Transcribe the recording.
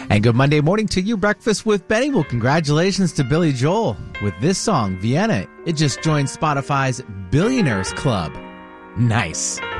And good Monday morning to you. Breakfast with Benny. Well, congratulations to Billy Joel with this song, Vienna. It just joined Spotify's Billionaires Club. Nice.